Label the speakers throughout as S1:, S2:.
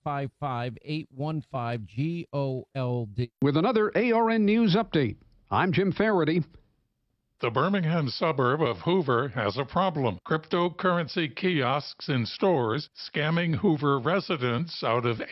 S1: 855-815-GOLD.
S2: With another ARN News Update, I'm Jim Faraday.
S3: The Birmingham suburb of Hoover has a problem. Cryptocurrency kiosks in stores scamming Hoover residents out of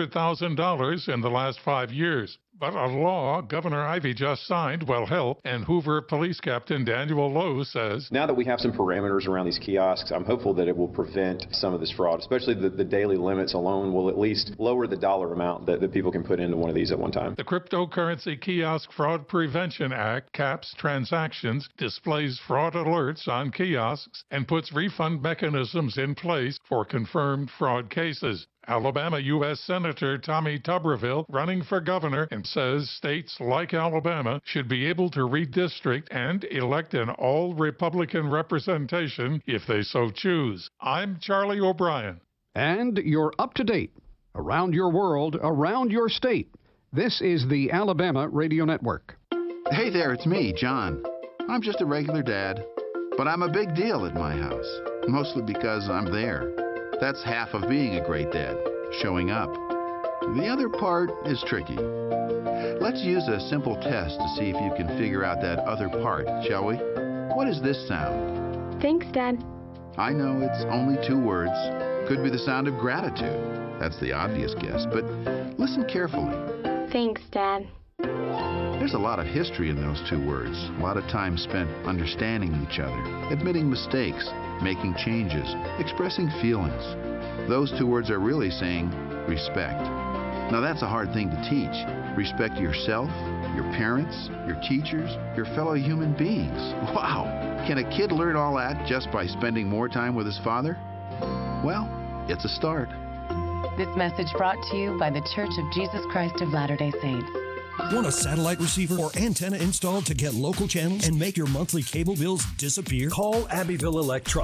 S3: $800,000 in the last 5 years. But a law Governor Ivey just signed will help, and Hoover Police Captain Daniel Lowe says,
S4: now that we have some parameters around these kiosks, I'm hopeful that it will prevent some of this fraud, especially the daily limits alone will at least lower the dollar amount that people can put into one of these at one time.
S3: The Cryptocurrency Kiosk Fraud Prevention Act caps transactions, displays fraud alerts on kiosks, and puts refund mechanisms in place for confirmed fraud cases. Alabama U.S. Senator Tommy Tuberville running for governor and says states like Alabama should be able to redistrict and elect an all-Republican representation if they so choose. I'm Charlie O'Brien.
S2: And you're up to date. Around your world, around your state. This is the Alabama Radio Network.
S5: Hey there, it's me, John. I'm just a regular dad, but I'm a big deal at my house, mostly because I'm there. That's half of being a great dad, showing up. The other part is tricky. Let's use a simple test to see if you can figure out that other part, shall we? What is this sound?
S6: Thanks, Dad.
S5: I know it's only 2 words. Could be the sound of gratitude. That's the obvious guess, but listen carefully.
S6: Thanks, Dad.
S5: There's a lot of history in those 2 words, a lot of time spent understanding each other, admitting mistakes, making changes, expressing feelings. Those 2 words are really saying respect. Now that's a hard thing to teach. Respect yourself, your parents, your teachers, your fellow human beings. Wow! Can a kid learn all that just by spending more time with his father? Well, it's a start.
S7: This message brought to you by the Church of Jesus Christ of Latter-day Saints.
S8: Want a satellite receiver or antenna installed to get local channels and make your monthly cable bills disappear? Call Abbeville Electronics.